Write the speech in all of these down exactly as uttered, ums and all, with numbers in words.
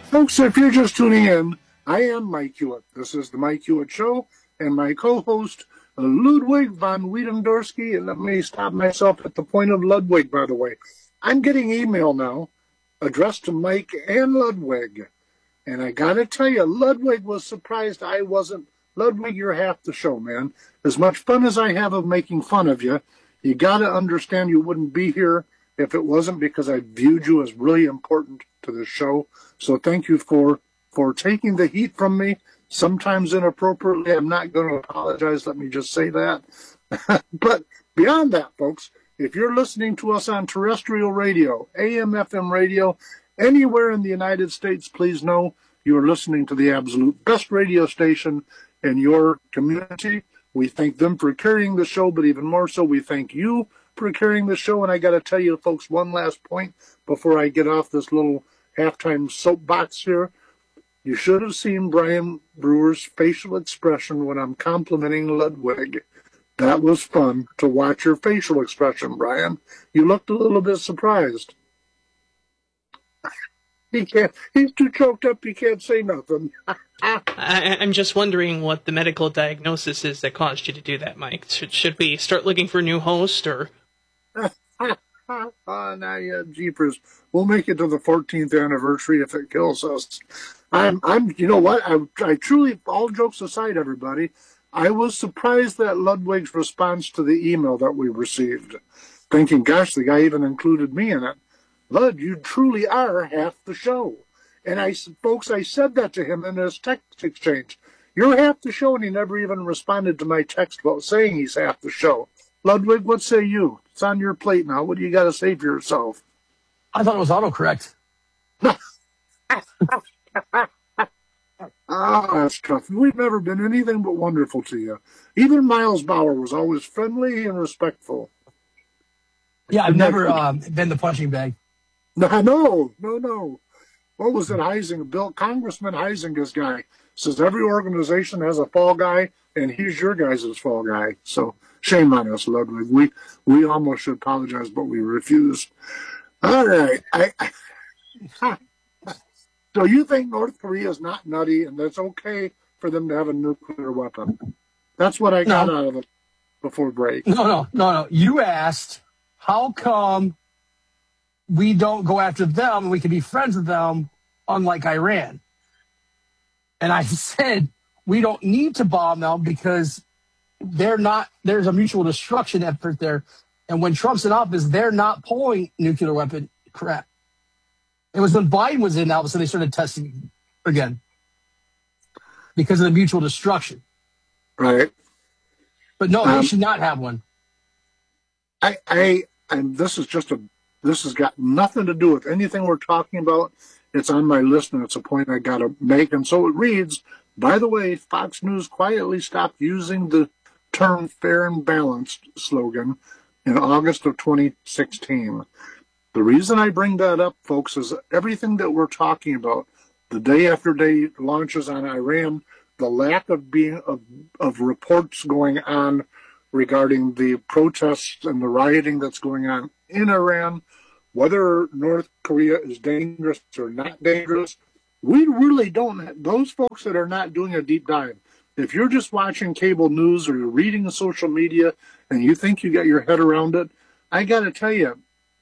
Folks, if you're just tuning in, I am Mike Hewitt. This is the Mike Hewitt Show, and my co-host, Ludwig von Wiedendorsky, and let me stop myself at the point of Ludwig, by the way. I'm getting email now addressed to Mike and Ludwig, and I gotta tell you, Ludwig was surprised I wasn't. Ludwig, you're half the show, man. As much fun as I have of making fun of you, you gotta understand you wouldn't be here if it wasn't because I viewed you as really important to the show. So thank you for, for taking the heat from me, sometimes inappropriately. I'm not going to apologize. Let me just say that. But beyond that, folks, if you're listening to us on terrestrial radio, A M, F M radio, anywhere in the United States, please know you are listening to the absolute best radio station in your community. We thank them for carrying the show, but even more so, we thank you for carrying the show. And I got to tell you, folks, one last point before I get off this little halftime soapbox here. You should have seen Brian Brewer's facial expression when I'm complimenting Ludwig. That was fun to watch your facial expression, Brian. You looked a little bit surprised. He can't. He's too choked up. He can't say nothing. I, I'm just wondering what the medical diagnosis is that caused you to do that, Mike. Should, should we start looking for a new host, or? Oh, now yeah, jeepers. We'll make it to the fourteenth anniversary if it kills us. I'm, I'm. You know what? I, I truly, all jokes aside, everybody, I was surprised that Ludwig's response to the email that we received, thinking, "Gosh, the guy even included me in it." Lud, you truly are half the show. And I, folks, I said that to him in his text exchange. You're half the show, and he never even responded to my text about saying he's half the show. Ludwig, what say you? It's on your plate now. What do you got to say for yourself? I thought it was autocorrect. Ah, that's tough. We've never been anything but wonderful to you. Even Miles Bauer was always friendly and respectful. Yeah, I've never um, been the punching bag. No, no, no, no. What was it, Heisinger? Bill, Congressman Heisinger's guy says every organization has a fall guy, and he's your guys' fall guy. So shame on us, Ludwig. We we almost should apologize, but we refused. All right. I, I, so you think North Korea is not nutty, and that's okay for them to have a nuclear weapon? That's what I got no. out of it before break. No, no, no, no. You asked, how come we don't go after them and we can be friends with them, unlike Iran? And I said, we don't need to bomb them because they're not, there's a mutual destruction effort there. And when Trump's in office, they're not pulling nuclear weapon crap. It was when Biden was in office, so they started testing again because of the mutual destruction. Right. But no, um, they should not have one. I, I, and this is just a, this has got nothing to do with anything we're talking about. It's on my list, and it's a point I got to make. And so it reads, by the way, Fox News quietly stopped using the term fair and balanced slogan in August of twenty sixteen. The reason I bring that up, folks, is everything that we're talking about, the day after day launches on Iran, the lack of being of, of reports going on regarding the protests and the rioting that's going on in Iran, whether North Korea is dangerous or not dangerous, we really don't. Those folks that are not doing a deep dive, if you're just watching cable news or you're reading social media and you think you got your head around it, I got to tell you,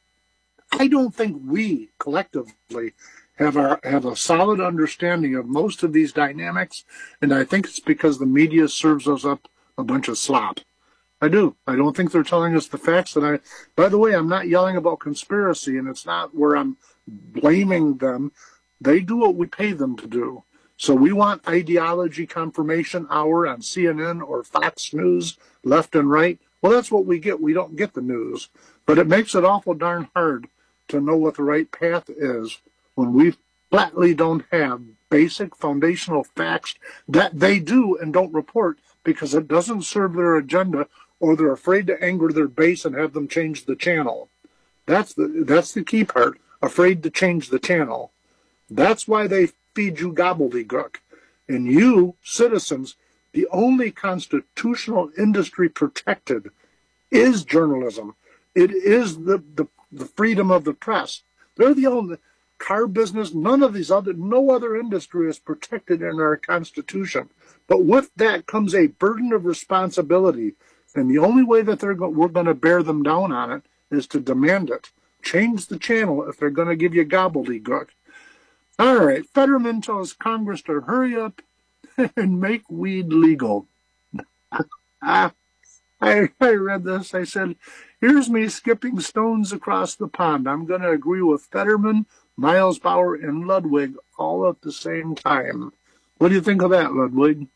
I don't think we collectively have our have a solid understanding of most of these dynamics, and I think it's because the media serves us up a bunch of slop. I do. I don't think they're telling us the facts. And I, by the way, I'm not yelling about conspiracy, and it's not where I'm blaming them. They do what we pay them to do. So we want ideology confirmation hour on C N N or Fox News, left and right. Well, that's what we get. We don't get the news. But it makes it awful darn hard to know what the right path is when we flatly don't have basic foundational facts that they do and don't report because it doesn't serve their agenda, or they're afraid to anger their base and have them change the channel. That's the that's the key part, afraid to change the channel. That's why they feed you gobbledygook. And you, citizens, the only constitutional industry protected is journalism. It is the, the, the freedom of the press. They're the only, car business, none of these other, no other industry is protected in our Constitution. But with that comes a burden of responsibility. And the only way that they're go- we're going to bear them down on it is to demand it. Change the channel if they're going to give you gobbledygook. All right, Fetterman tells Congress to hurry up and make weed legal. I, I read this. I said, here's me skipping stones across the pond. I'm going to agree with Fetterman, Miles Bauer, and Ludwig all at the same time. What do you think of that, Ludwig?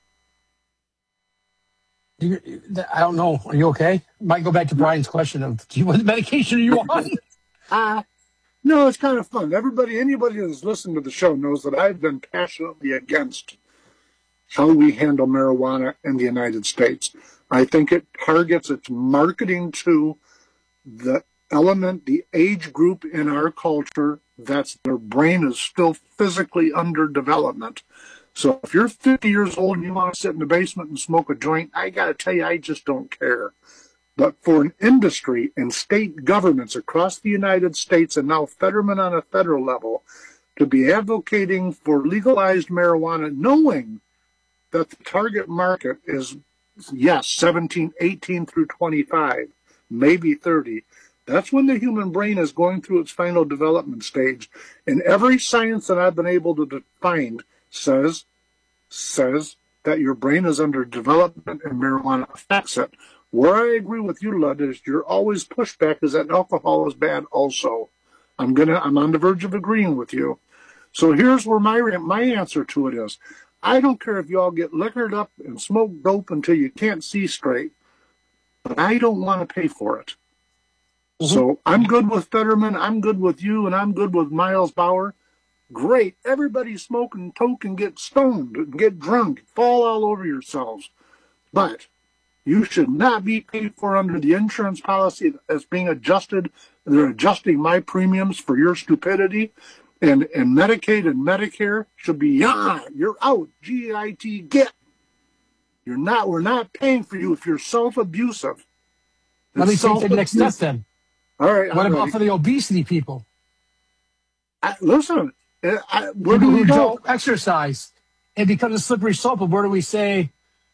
You, I don't know. Are you okay? Might go back to Brian's question of, do you, what medication are you on? Uh, no, it's kind of fun. Everybody, anybody who's listened to the show knows that I've been passionately against how we handle marijuana in the United States. I think it targets its marketing to the element, the age group in our culture that's their brain is still physically under development. So if you're fifty years old and you want to sit in the basement and smoke a joint, I got to tell you, I just don't care. But for an industry and state governments across the United States, and now Fetterman on a federal level, to be advocating for legalized marijuana, knowing that the target market is, yes, seventeen, eighteen through twenty-five, maybe thirty. That's when the human brain is going through its final development stage. And every science that I've been able to find says, says that your brain is under development and marijuana affects it. Where I agree with you, Lud, is you're always pushback is that alcohol is bad also. I'm gonna, I'm on the verge of agreeing with you. So here's where my, my answer to it is. I don't care if you all get liquored up and smoke dope until you can't see straight, but I don't want to pay for it. Mm-hmm. So I'm good with Fetterman, I'm good with you, and I'm good with Miles Bauer. Great. Everybody smoke and toke and get stoned and get drunk, fall all over yourselves. But you should not be paid for under the insurance policy that's being adjusted. They're adjusting my premiums for your stupidity. And, and Medicaid and Medicare should be, yeah, you're out. G I T, get. You're not, we're not paying for you if you're self-abusive. Let me take the next step then. All right. What I'm about ready. for the obesity people? I, listen, I, where people do we who go? don't exercise. It becomes a slippery slope of where do we say,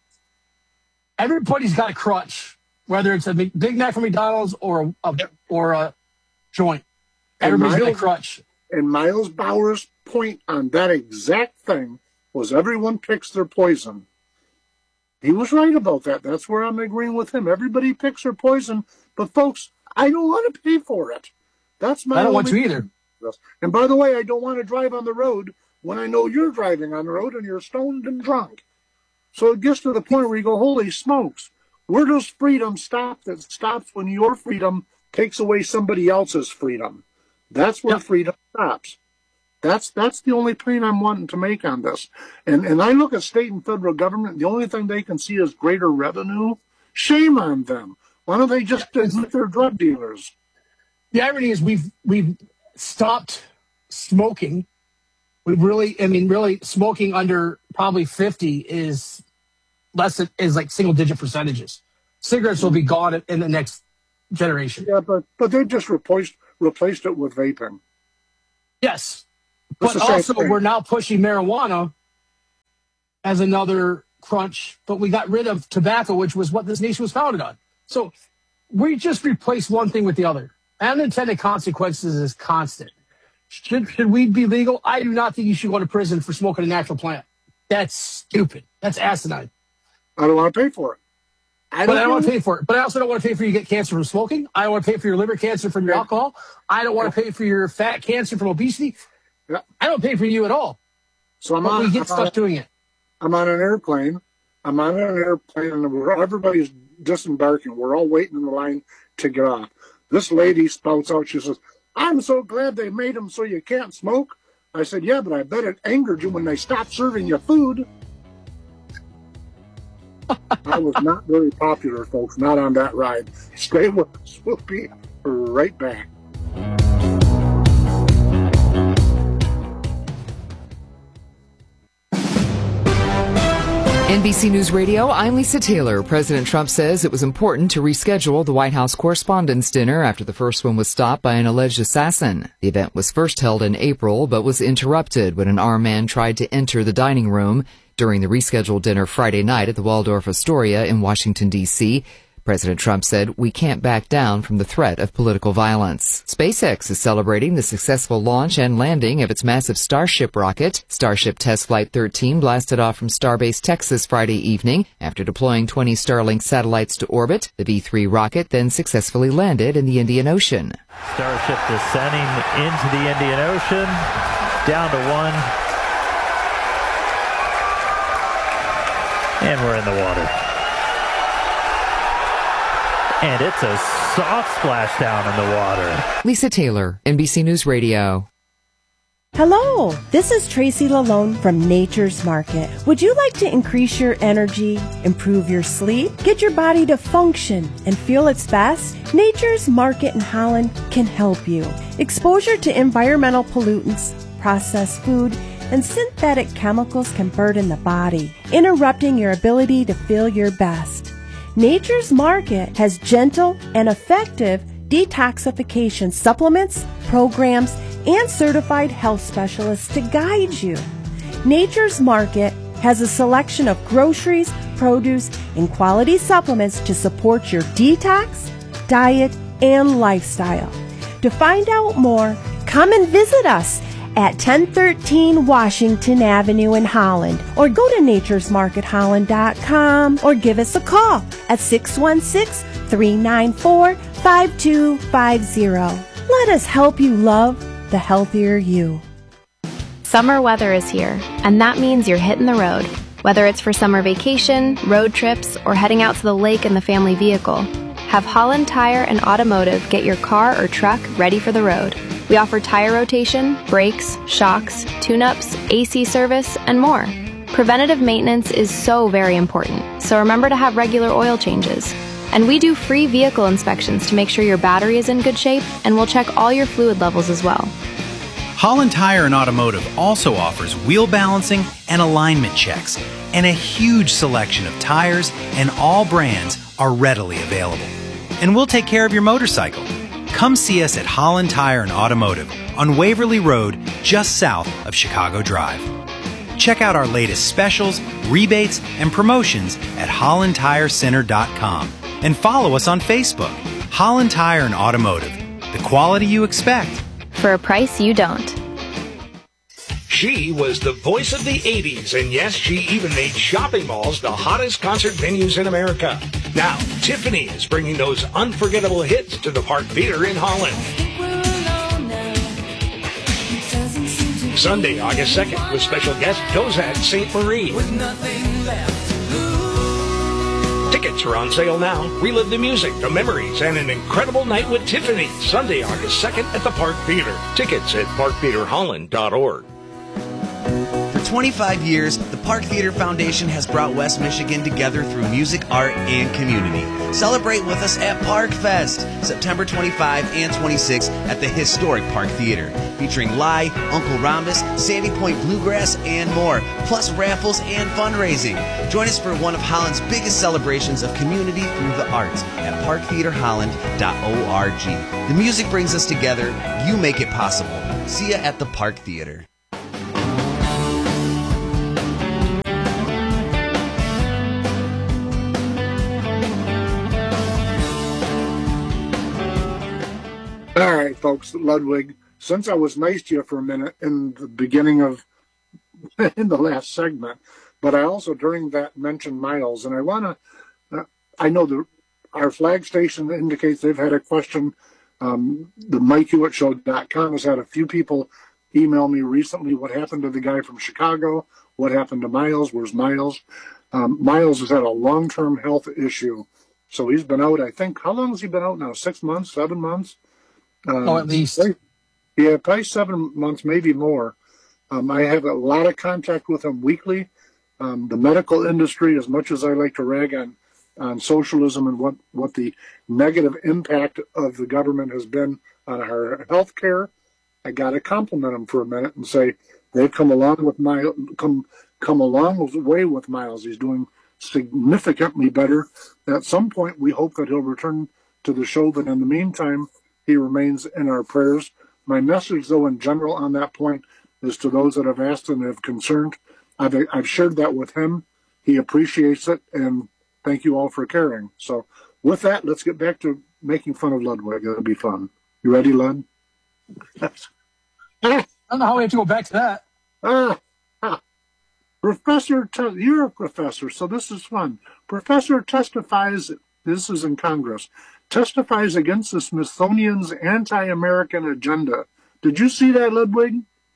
everybody's got a crutch, whether it's a Big Mac from McDonald's or a, or a joint. Everybody's got a crutch. And Miles Bauer's point on that exact thing was everyone picks their poison. He was right about that. That's where I'm agreeing with him. Everybody picks their poison, but folks, I don't want to pay for it. That's my I don't only want to either. And by the way, I don't want to drive on the road when I know you're driving on the road and you're stoned and drunk. So it gets to the point where you go, holy smokes, where does freedom stop? That stops when your freedom takes away somebody else's freedom. That's where yep. freedom stops. That's that's the only point I'm wanting to make on this. And and I look at state and federal government, the only thing they can see is greater revenue. Shame on them. Why don't they just admit they're drug dealers? The irony is we've we've stopped smoking. We really, I mean, really smoking under probably fifty is less than, is like single digit percentages. Cigarettes will be gone in the next generation. Yeah, but but they just replaced replaced it with vaping. Yes. But also, we're now pushing marijuana as another crunch, but we got rid of tobacco, which was what this nation was founded on. So we just replaced one thing with the other. Unintended consequences is constant. Should, should weed be legal? I do not think you should go to prison for smoking a natural plant. That's stupid. That's asinine. I don't want to pay for it. I but I don't want to pay for it. But I also don't want to pay for you to get cancer from smoking. I don't want to pay for your liver cancer from your alcohol. I don't want to pay for your fat cancer from obesity. Yeah. I don't pay for you at all. So I'm but on, we get I'm stuck on, doing it. I'm on an airplane. I'm on an airplane, and we're, everybody's disembarking. We're all waiting in the line to get off. This lady spouts out. She says, "I'm so glad they made them so you can't smoke." I said, "Yeah, but I bet it angered you when they stopped serving you food." I was not very popular, folks. Not on that ride. Stay with us. We'll be right back. N B C News Radio, I'm Lisa Taylor. President Trump says it was important to reschedule the White House Correspondents' Dinner after the first one was stopped by an alleged assassin. The event was first held in April, but was interrupted when an armed man tried to enter the dining room during the rescheduled dinner Friday night at the Waldorf Astoria in Washington, D C President Trump said, "We can't back down from the threat of political violence." SpaceX is celebrating the successful launch and landing of its massive Starship rocket. Starship Test Flight thirteen blasted off from Starbase, Texas Friday evening after deploying twenty Starlink satellites to orbit. The V three rocket then successfully landed in the Indian Ocean. Starship descending into the Indian Ocean, down to one, and we're in the water. And it's a soft splashdown in the water. Lisa Taylor, N B C News Radio. Hello, this is Tracy Lalone from Nature's Market. Would you like to increase your energy, improve your sleep, get your body to function and feel its best? Nature's Market in Holland can help you. Exposure to environmental pollutants, processed food, and synthetic chemicals can burden the body, interrupting your ability to feel your best. Nature's Market has gentle and effective detoxification supplements, programs, and certified health specialists to guide you. Nature's Market has a selection of groceries, produce, and quality supplements to support your detox, diet, and lifestyle. To find out more, come and visit us at ten thirteen Washington Avenue in Holland, or go to natures market holland dot com, or give us a call at six one six, three nine four, five two five zero. Let us help you love the healthier you. Summer weather is here, and that means you're hitting the road. Whether it's for summer vacation, road trips, or heading out to the lake in the family vehicle, have Holland Tire and Automotive get your car or truck ready for the road. We offer tire rotation, brakes, shocks, tune-ups, A C service, and more. Preventative maintenance is so very important, so remember to have regular oil changes. And we do free vehicle inspections to make sure your battery is in good shape, and we'll check all your fluid levels as well. Holland Tire and Automotive also offers wheel balancing and alignment checks, and a huge selection of tires and all brands are readily available. And we'll take care of your motorcycle. Come see us at Holland Tire and Automotive on Waverly Road, just south of Chicago Drive. Check out our latest specials, rebates, and promotions at holland tire center dot com and follow us on Facebook. Holland Tire and Automotive, the quality you expect for a price you don't. She was the voice of the eighties, and yes, she even made shopping malls the hottest concert venues in America. Now, Tiffany is bringing those unforgettable hits to the Park Theater in Holland. Sunday, August second, with special guest Dozat Saint Marie. Tickets are on sale now. Relive the music, the memories, and an incredible night with Tiffany. Sunday, August second at the Park Theater. Tickets at park theater holland dot org. For twenty-five years, the Park Theater Foundation has brought West Michigan together through music, art, and community. Celebrate with us at Park Fest, September twenty-fifth and twenty-sixth at the historic Park Theater, featuring Lai, Uncle Rhombus, Sandy Point Bluegrass, and more, plus raffles and fundraising. Join us for one of Holland's biggest celebrations of community through the arts at park theater holland dot org. The music brings us together. You make it possible. See ya at the Park Theater. All right, folks, Ludwig, since I was nice to you for a minute in the beginning of, in the last segment, but I also during that mentioned Miles, and I want to, uh, I know the, our flag station indicates they've had a question. Um, the Mike Hewitt Show dot com has had a few people email me recently what happened to the guy from Chicago, what happened to Miles, where's Miles? Um, Miles has had a long-term health issue, so he's been out, I think, how long has he been out now? Six months, seven months? Um, oh, at least. Yeah, probably seven months, maybe more. Um, I have a lot of contact with him weekly. Um, the medical industry, as much as I like to rag on, on socialism and what, what the negative impact of the government has been on our health care, I got to compliment them for a minute and say they've come along with my come come a long way with Miles. He's doing significantly better. At some point, we hope that he'll return to the show, but in the meantime, he remains in our prayers. My message, though, in general on that point is to those that have asked and have concerned. I've, I've shared that with him. He appreciates it, and thank you all for caring. So with that, let's get back to making fun of Ludwig. It'll be fun. You ready, Lud? I don't know how we have to go back to that. Ah, ah. Professor, te- you're a professor, so this is fun. Professor testifies, this is in Congress, testifies against the Smithsonian's anti-American agenda. Did you see that, Ludwig?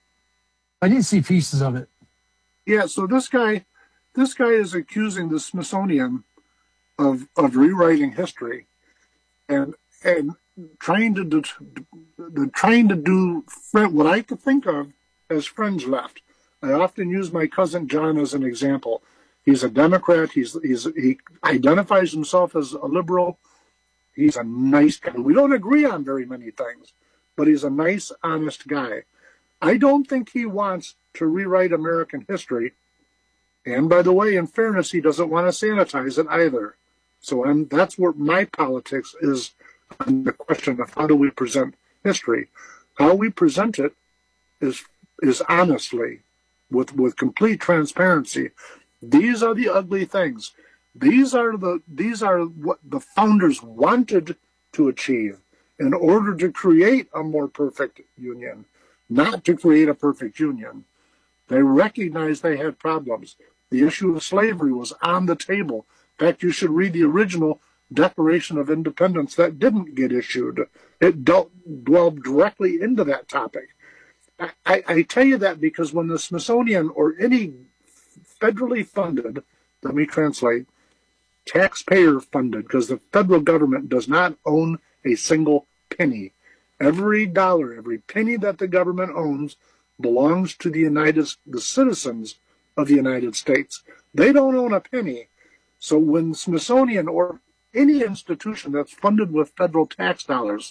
I didn't see pieces of it. Yeah, so this guy, this guy is accusing the Smithsonian of of rewriting history, and and trying to do, trying to do what I could think of as fringe left. I often use my cousin John as an example. He's a Democrat. He's he's he identifies himself as a liberal. He's a nice guy. We don't agree on very many things, but he's a nice, honest guy. I don't think he wants to rewrite American history. And by the way, in fairness, he doesn't want to sanitize it either. So I'm, that's where my politics is on the question of how do we present history. How we present it is is honestly, with, with complete transparency. These are the ugly things. These are the these are what the founders wanted to achieve in order to create a more perfect union, not to create a perfect union. They recognized they had problems. The issue of slavery was on the table. In fact, you should read the original Declaration of Independence that didn't get issued. It dealt, dwelled directly into that topic. I, I, I tell you that because when the Smithsonian or any federally funded, let me translate, taxpayer funded, because the federal government does not own a single penny. Every dollar, every penny that the government owns belongs to the United, the citizens of the United States. They don't own a penny. So when Smithsonian or any institution that's funded with federal tax dollars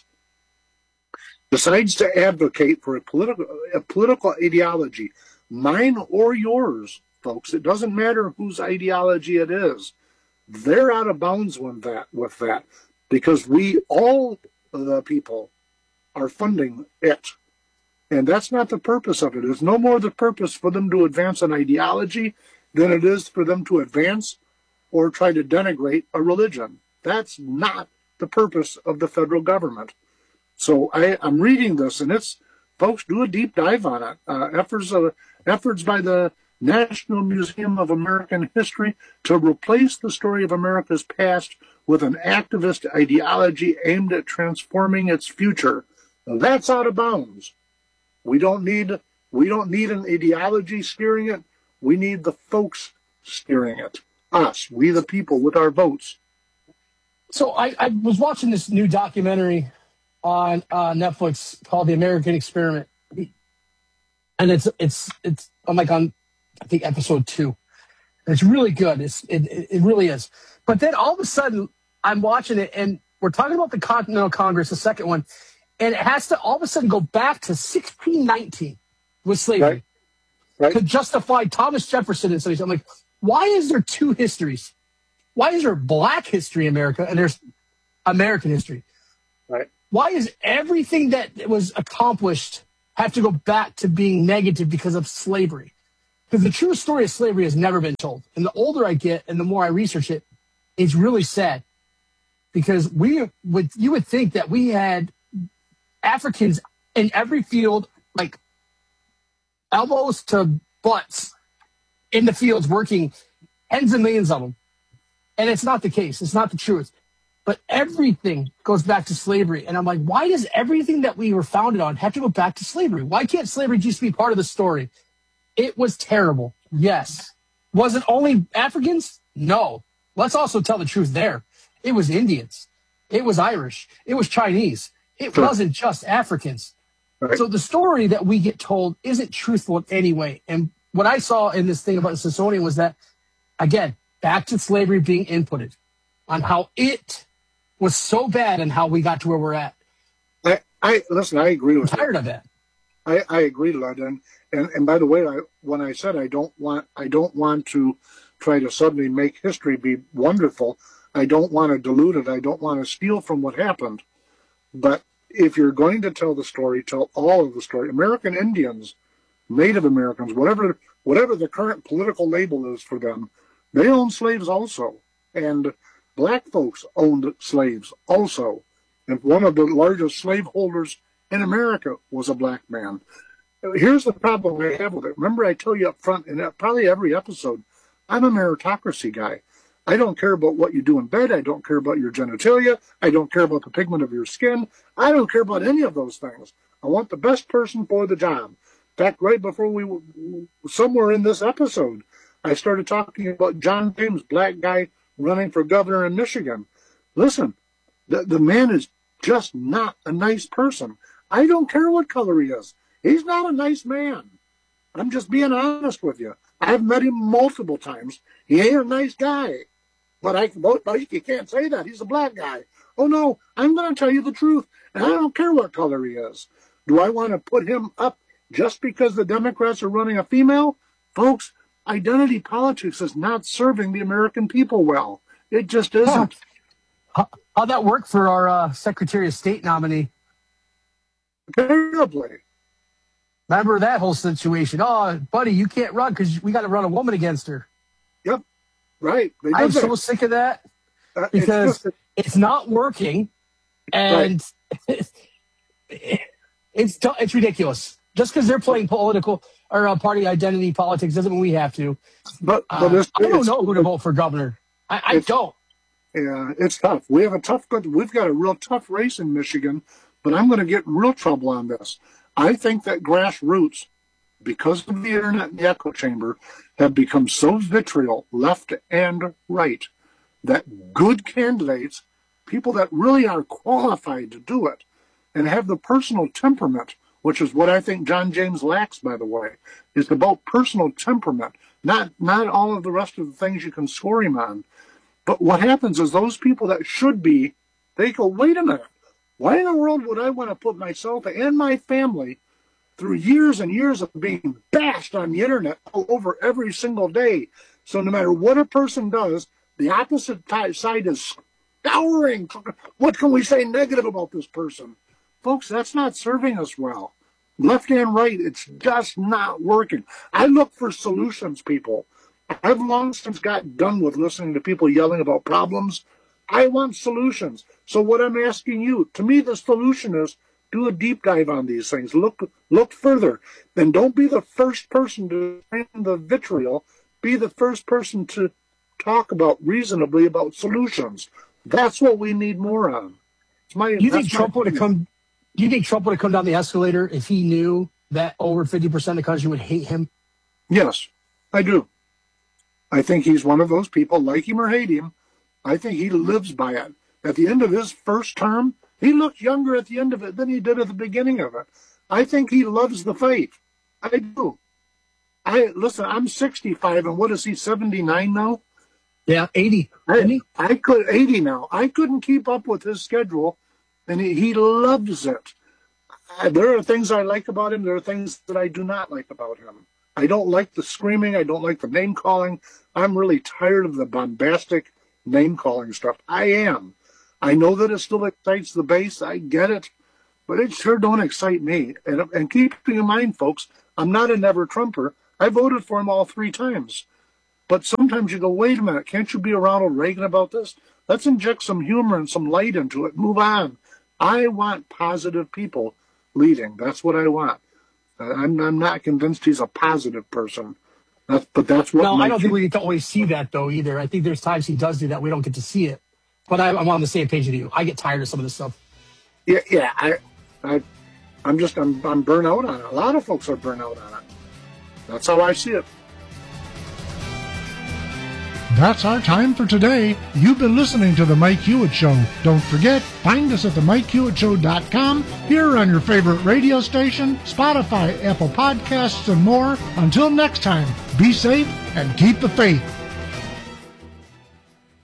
decides to advocate for a political a political ideology, mine or yours, folks, it doesn't matter whose ideology it is, they're out of bounds with that, with that because we, all the people, are funding it. And that's not the purpose of it. It's no more the purpose for them to advance an ideology than it is for them to advance or try to denigrate a religion. That's not the purpose of the federal government. So I, I'm reading this, and it's, folks, do a deep dive on it. Uh, efforts, uh, efforts by the National Museum of American History to replace the story of America's past with an activist ideology aimed at transforming its future. Now, that's out of bounds. We don't need we don't need an ideology steering it. We need the folks steering it. Us, we the people with our votes. So I, I was watching this new documentary on uh, Netflix called The American Experiment, and it's it's it's I'm like on I think episode two. And it's really good. It's it it really is. But then all of a sudden I'm watching it, and we're talking about the Continental Congress, the second one. And it has to all of a sudden go back to sixteen nineteen with slavery right. Right. to justify Thomas Jefferson and stuff. I'm like, why is there two histories? Why is there Black history in America and there's American history? Right. Why is everything that was accomplished have to go back to being negative because of slavery? Because the true story of slavery has never been told. And the older I get and the more I research it, it's really sad. Because we would you would think that we had Africans in every field, like elbows to butts in the fields working, tens of millions of them. And it's not the case. It's not the truth. But everything goes back to slavery. And I'm like, why does everything that we were founded on have to go back to slavery? Why can't slavery just be part of the story? It was terrible. Yes. Was it only Africans? No. Let's also tell the truth there. It was Indians. It was Irish. It was Chinese. It sure. wasn't just Africans. Right. So the story that we get told isn't truthful in any way. And what I saw in this thing about the Smithsonian was that, again, back to slavery being inputted on how it was so bad and how we got to where we're at. I, I listen, I agree with I'm tired you. of that. I, I agree, Lud. And, and and by the way, I, when I said I don't want I don't want to try to suddenly make history be wonderful, I don't want to dilute it. I don't want to steal from what happened. But if you're going to tell the story, tell all of the story. American Indians, Native Americans, whatever whatever the current political label is for them, they owned slaves also. And black folks owned slaves also. And one of the largest slaveholders in America was a black man. Here's the problem I have with it. Remember, I tell you up front in probably every episode, I'm a meritocracy guy. I don't care about what you do in bed. I don't care about your genitalia. I don't care about the pigment of your skin. I don't care about any of those things. I want the best person for the job. In fact, right before we, somewhere in this episode, I started talking about John James, black guy running for governor in Michigan. Listen, the, the man is just not a nice person. I don't care what color he is. He's not a nice man. I'm just being honest with you. I've met him multiple times. He ain't a nice guy. But I but you can't say that. He's a black guy. Oh, no, I'm going to tell you the truth. And I don't care what color he is. Do I want to put him up just because the Democrats are running a female? Folks, identity politics is not serving the American people well. It just isn't. How, how'd that work for our uh, Secretary of State nominee? Terribly. Remember that whole situation? Oh, buddy, you can't run because we got to run a woman against her. Yep, right. I'm so sick of that uh, because it's, just, it's not working, and right. it's it's ridiculous. Just because they're playing political or uh, party identity politics doesn't mean we have to. But, uh, but I don't know who to vote for governor. I, I don't. Yeah, it's tough. We have a tough. We've got a real tough race in Michigan. But I'm going to get in real trouble on this. I think that grassroots, because of the internet and the echo chamber, have become so vitriol, left and right, that good candidates, people that really are qualified to do it, and have the personal temperament, which is what I think John James lacks, by the way, is about personal temperament, not, not all of the rest of the things you can score him on. But what happens is those people that should be, they go, wait a minute. Why in the world would I want to put myself and my family through years and years of being bashed on the internet all over every single day? So no matter what a person does, the opposite t- side is scouring. What can we say negative about this person? Folks, that's not serving us well. Left and right, it's just not working. I look for solutions, people. I've long since got done with listening to people yelling about problems. I want solutions. So what I'm asking you, to me, the solution is do a deep dive on these things. Look, look further. Then don't be the first person to find the vitriol. Be the first person to talk about reasonably about solutions. That's what we need more on. It's my. Do you think Trump would have come? Do you think Trump would have come down the escalator if he knew that over fifty percent of the country would hate him? Yes, I do. I think he's one of those people, like him or hate him. I think he lives by it. At the end of his first term, he looked younger at the end of it than he did at the beginning of it. I think he loves the faith. I do. I listen, I'm sixty-five, and what is he, seventy-nine now? Yeah, eighty. I, I could eighty now. I couldn't keep up with his schedule, and he, he loves it. I, there are things I like about him. There are things that I do not like about him. I don't like the screaming. I don't like the name calling. I'm really tired of the bombastic name calling stuff. I am. I know that it still excites the base. I get it, but it sure don't excite me. And, and keeping in mind, folks, I'm not a never Trumper. I voted for him all three times. But sometimes you go, wait a minute, can't you be a Ronald Reagan about this? Let's inject some humor and some light into it. Move on. I want positive people leading. That's what I want. I'm, I'm not convinced he's a positive person. That's, but that's what. No, I don't think we get to always see that, though, either. I think there's times he does do that. We don't get to see it. But I, I'm on the same page with you. I get tired of some of this stuff. Yeah, yeah. I, I, I'm just, I'm, I'm burnt out on it. A lot of folks are burnt out on it. That's how I see it. That's our time for today. You've been listening to The Mike Hewitt Show. Don't forget, find us at the mike hewitt show dot com, here on your favorite radio station, Spotify, Apple Podcasts, and more. Until next time, be safe and keep the faith.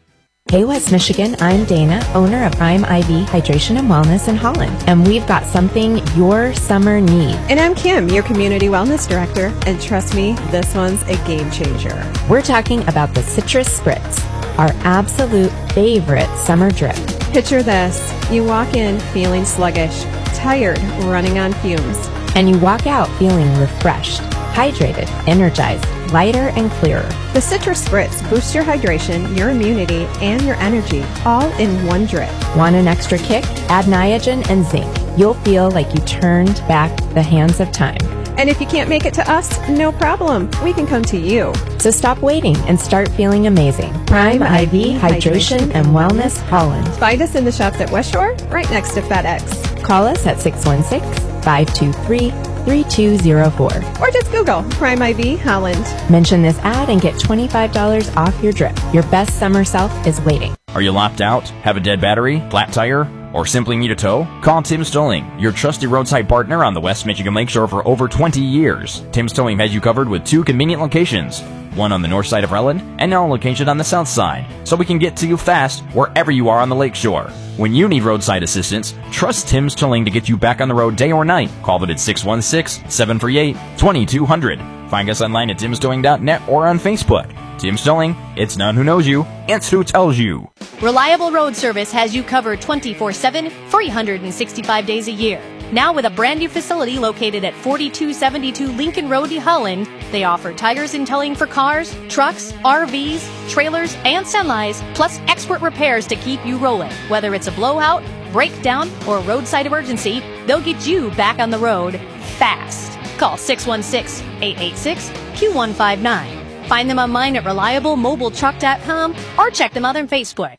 Hey West Michigan, I'm Dana, owner of Prime I V Hydration and Wellness in Holland, and we've got something your summer needs. And I'm Kim, your Community Wellness Director, and trust me, this one's a game changer. We're talking about the Citrus Spritz, our absolute favorite summer drip. Picture this. You walk in feeling sluggish, tired, running on fumes. And you walk out feeling refreshed, hydrated, energized, lighter and clearer. The Citrus Spritz boosts your hydration, your immunity, and your energy, all in one drip. Want an extra kick? Add Niagen and zinc. You'll feel like you turned back the hands of time. And if you can't make it to us, no problem. We can come to you. So stop waiting and start feeling amazing. Prime I V Hydration and Wellness Holland. Find us in the shops at West Shore, right next to FedEx. Call us at six one six, five two three, three two zero four. Or just Google Prime I V Holland. Mention this ad and get twenty-five dollars off your drip. Your best summer self is waiting. Are you lopped out? Have a dead battery? Flat tire? Or simply need a tow? Call Tim's Towing, your trusted roadside partner on the West Michigan Lakeshore for over twenty years. Tim's Towing has you covered with two convenient locations, one on the north side of Rutland and now a location on the south side, so we can get to you fast wherever you are on the lakeshore. When you need roadside assistance, trust Tim's Towing to get you back on the road day or night. Call them at six one six, seven three eight, two two zero zero. Find us online at tims towing dot net or on Facebook. Tim's Towing, it's not who knows you, it's who tells you. Reliable Road Service has you covered twenty-four seven, three hundred sixty-five days a year. Now with a brand new facility located at forty-two seventy-two Lincoln Road, Holland, they offer tires and towing for cars, trucks, R Vs, trailers, and semis, plus expert repairs to keep you rolling. Whether it's a blowout, breakdown, or roadside emergency, they'll get you back on the road fast. Call six one six, eight eight six, two one five nine. Find them online at reliable mobile truck dot com or check them out on Facebook.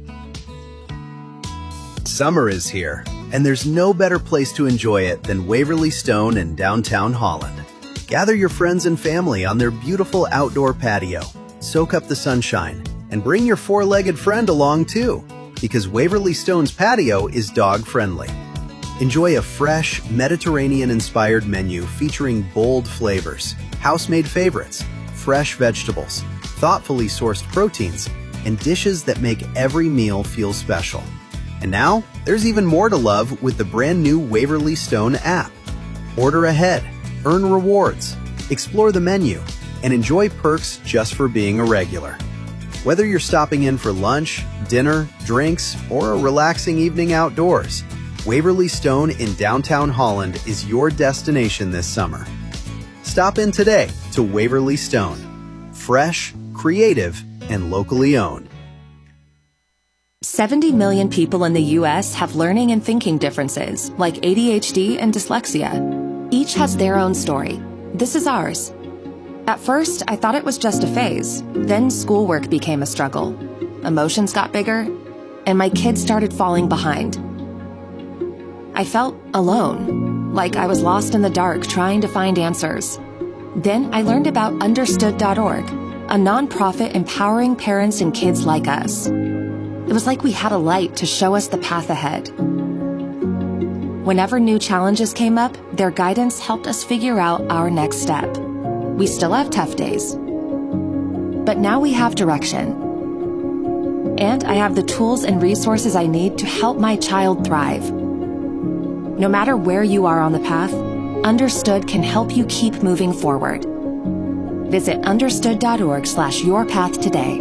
Summer is here, and there's no better place to enjoy it than Waverly Stone in downtown Holland. Gather your friends and family on their beautiful outdoor patio, soak up the sunshine, and bring your four-legged friend along too, because Waverly Stone's patio is dog-friendly. Enjoy a fresh, Mediterranean-inspired menu featuring bold flavors, house-made favorites, fresh vegetables, thoughtfully sourced proteins, and dishes that make every meal feel special. And now, there's even more to love with the brand new Waverly Stone app. Order ahead, earn rewards, explore the menu, and enjoy perks just for being a regular. Whether you're stopping in for lunch, dinner, drinks, or a relaxing evening outdoors, Waverly Stone in downtown Holland is your destination this summer. Stop in today to Waverly Stone. Fresh, creative, and locally owned. seventy million people in the U S have learning and thinking differences, like A D H D and dyslexia. Each has their own story. This is ours. At first, I thought it was just a phase. Then schoolwork became a struggle. Emotions got bigger, and my kids started falling behind. I felt alone, like I was lost in the dark trying to find answers. Then I learned about understood dot org, a nonprofit empowering parents and kids like us. It was like we had a light to show us the path ahead. Whenever new challenges came up, their guidance helped us figure out our next step. We still have tough days, but now we have direction. And I have the tools and resources I need to help my child thrive. No matter where you are on the path, Understood can help you keep moving forward. Visit understood dot org slash your path today.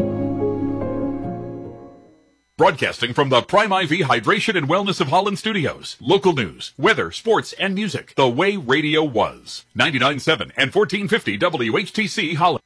Broadcasting from the Prime I V Hydration and Wellness of Holland studios. Local news, weather, sports, and music. The way radio was. ninety-nine point seven and fourteen fifty W H T C Holland.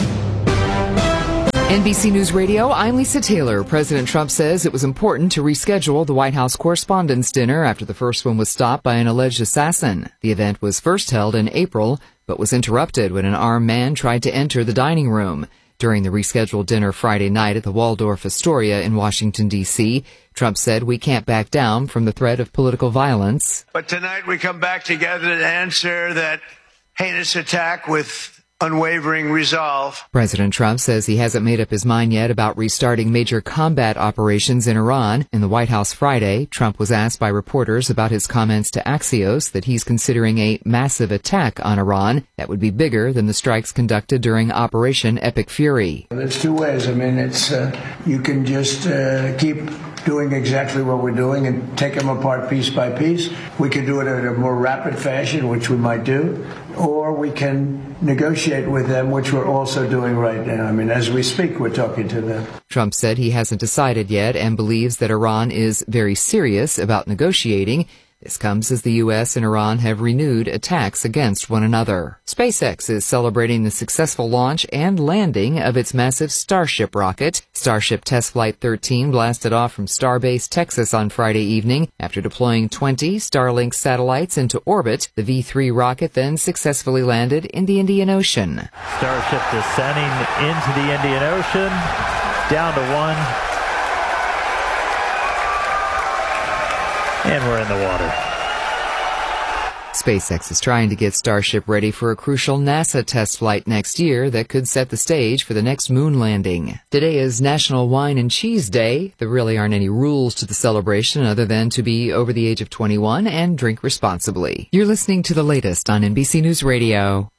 N B C News Radio, I'm Lisa Taylor. President Trump says it was important to reschedule the White House Correspondents' Dinner after the first one was stopped by an alleged assassin. The event was first held in April, but was interrupted when an armed man tried to enter the dining room. During the rescheduled dinner Friday night at the Waldorf Astoria in Washington, D C, Trump said, "We can't back down from the threat of political violence." But tonight we come back together to answer that heinous attack with unwavering resolve. President Trump says he hasn't made up his mind yet about restarting major combat operations in Iran. In the White House Friday, Trump was asked by reporters about his comments to Axios that he's considering a massive attack on Iran that would be bigger than the strikes conducted during Operation Epic Fury. There's two ways. I mean, it's uh, you can just uh, keep doing exactly what we're doing and take them apart piece by piece. We can do it in a more rapid fashion, which we might do, or we can negotiate with them, which we're also doing right now. I mean, as we speak, we're talking to them. Trump said he hasn't decided yet and believes that Iran is very serious about negotiating. This comes as the U S and Iran have renewed attacks against one another. SpaceX is celebrating the successful launch and landing of its massive Starship rocket. Starship Test Flight thirteen blasted off from Starbase, Texas on Friday evening. After deploying twenty Starlink satellites into orbit, the V three rocket then successfully landed in the Indian Ocean. Starship descending into the Indian Ocean, down to one. And we're in the water. SpaceX is trying to get Starship ready for a crucial NASA test flight next year that could set the stage for the next moon landing. Today is National Wine and Cheese Day. There really aren't any rules to the celebration other than to be over the age of twenty-one and drink responsibly. You're listening to the latest on N B C News Radio.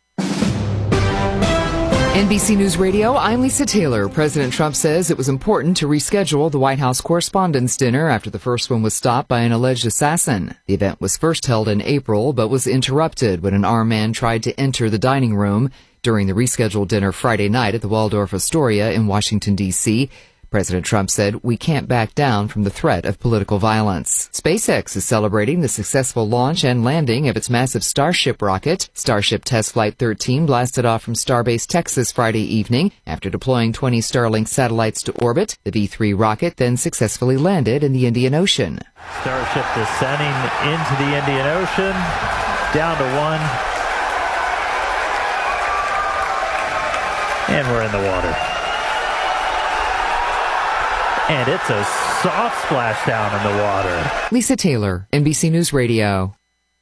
N B C News Radio, I'm Lisa Taylor. President Trump says it was important to reschedule the White House Correspondents' Dinner after the first one was stopped by an alleged assassin. The event was first held in April, but was interrupted when an armed man tried to enter the dining room during the rescheduled dinner Friday night at the Waldorf Astoria in Washington, D C President Trump said, "We can't back down from the threat of political violence." SpaceX is celebrating the successful launch and landing of its massive Starship rocket. Starship Test Flight thirteen blasted off from Starbase, Texas Friday evening. After deploying twenty Starlink satellites to orbit, the V three rocket then successfully landed in the Indian Ocean. Starship descending into the Indian Ocean, down to one. And we're in the water. And it's a soft splashdown in the water. Lisa Taylor, N B C News Radio.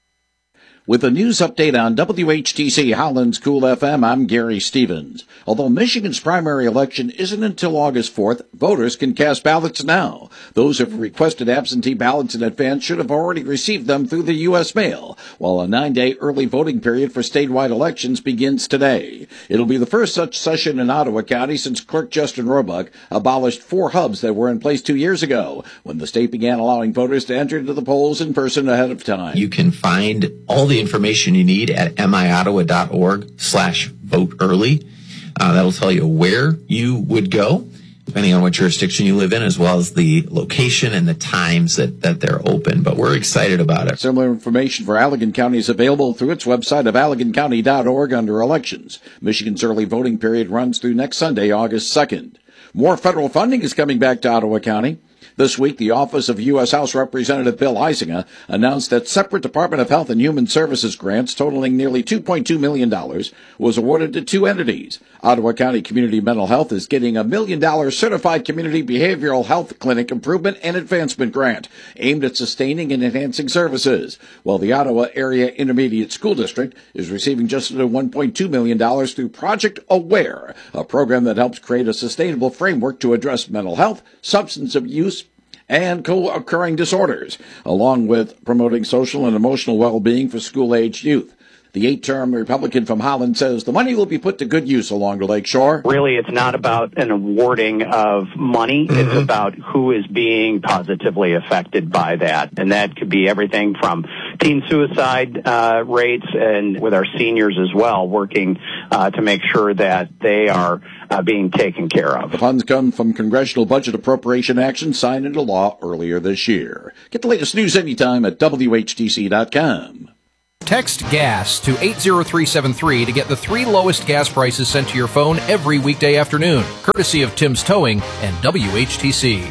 With a news update on W H T C Holland's Cool F M, I'm Gary Stevens. Although Michigan's primary election isn't until August fourth, voters can cast ballots now. Those who have requested absentee ballots in advance should have already received them through the U S mail, while a nine-day early voting period for statewide elections begins today. It'll be the first such session in Ottawa County since Clerk Justin Roebuck abolished four hubs that were in place two years ago, when the state began allowing voters to enter to the polls in person ahead of time. You can find all the information you need at miottawa.org slash vote early. Uh, that'll tell you where you would go, depending on what jurisdiction you live in, as well as the location and the times that, that they're open. But we're excited about it. Similar information for Allegan County is available through its website of allegan county dot org under elections. Michigan's early voting period runs through next Sunday, August second. More federal funding is coming back to Ottawa County. This week, the Office of U S House Representative Bill Huizenga announced that separate Department of Health and Human Services grants totaling nearly two point two million dollars was awarded to two entities. Ottawa County Community Mental Health is getting a million dollar Certified Community Behavioral Health Clinic Improvement and Advancement Grant aimed at sustaining and enhancing services, while the Ottawa Area Intermediate School District is receiving just under one point two million dollars through Project Aware, a program that helps create a sustainable framework to address mental health, substance abuse, and co-occurring disorders, along with promoting social and emotional well-being for school-aged youth. The eight-term Republican from Holland says the money will be put to good use along the lakeshore. Really, it's not about an awarding of money. Mm-hmm. It's about who is being positively affected by that. And that could be everything from teen suicide uh, rates and with our seniors as well, working uh, to make sure that they are uh, being taken care of. The funds come from congressional budget appropriation action signed into law earlier this year. Get the latest news anytime at W H T C dot com. Text GAS to eight zero three seven three to get the three lowest gas prices sent to your phone every weekday afternoon, courtesy of Tim's Towing and W H T C.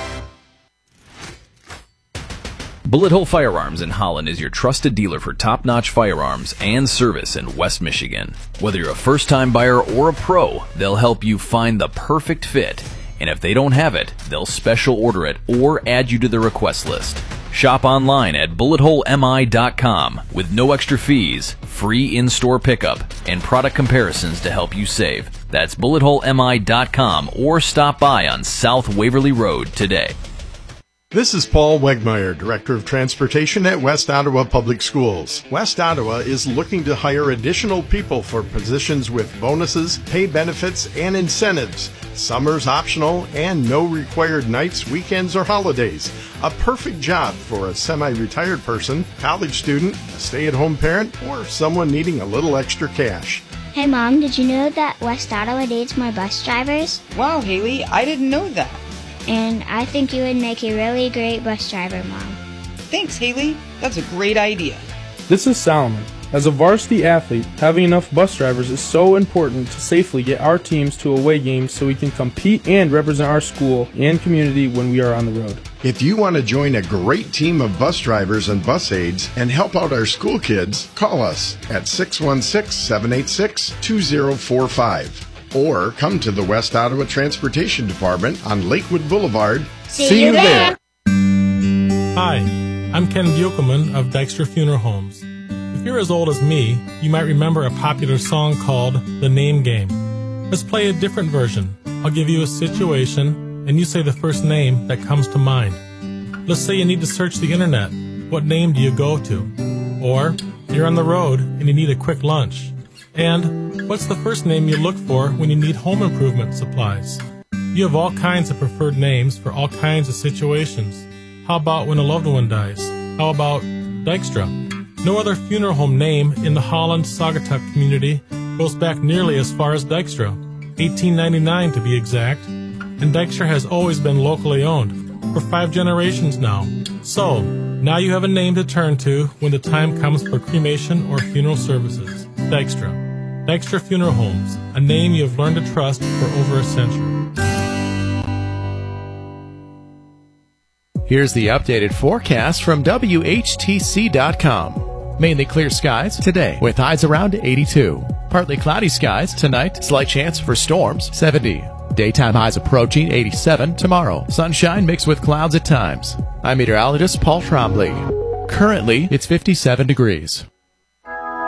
Bullet Hole Firearms in Holland is your trusted dealer for top-notch firearms and service in West Michigan. Whether you're a first-time buyer or a pro, they'll help you find the perfect fit. And if they don't have it, they'll special order it or add you to the request list. Shop online at bullet hole m i dot com with no extra fees, free in-store pickup, and product comparisons to help you save. That's bullet hole m i dot com or stop by on South Waverly Road today. This is Paul Wegmeyer, Director of Transportation at West Ottawa Public Schools. West Ottawa is looking to hire additional people for positions with bonuses, pay benefits, and incentives. Summer's optional and no required nights, weekends, or holidays. A perfect job for a semi-retired person, college student, a stay-at-home parent, or someone needing a little extra cash. Hey Mom, did you know that West Ottawa needs more bus drivers? Wow, Haley, I didn't know that. And I think you would make a really great bus driver, Mom. Thanks, Haley. That's a great idea. This is Solomon. As a varsity athlete, having enough bus drivers is so important to safely get our teams to away games so we can compete and represent our school and community when we are on the road. If you want to join a great team of bus drivers and bus aides and help out our school kids, call us at six one six, seven eight six, two zero four five. Or come to the West Ottawa Transportation Department on Lakewood Boulevard. See, See you there. there! Hi, I'm Ken Buchelman of Dykstra Funeral Homes. If you're as old as me, you might remember a popular song called The Name Game. Let's play a different version. I'll give you a situation, and you say the first name that comes to mind. Let's say you need to search the internet. What name do you go to? Or you're on the road and you need a quick lunch. And what's the first name you look for when you need home improvement supplies? You have all kinds of preferred names for all kinds of situations. How about when a loved one dies? How about Dykstra? No other funeral home name in the Holland-Saugatuck community goes back nearly as far as Dykstra, eighteen ninety-nine to be exact, and Dykstra has always been locally owned, for five generations now. So, now you have a name to turn to when the time comes for cremation or funeral services. Dykstra. Dykstra Funeral Homes, a name you have learned to trust for over a century. Here's the updated forecast from W H T C dot com. Mainly clear skies today with highs around eighty-two. Partly cloudy skies tonight, slight chance for storms, seventy. Daytime highs approaching eighty-seven tomorrow. Sunshine mixed with clouds at times. I'm meteorologist Paul Trombley. Currently, it's fifty-seven degrees.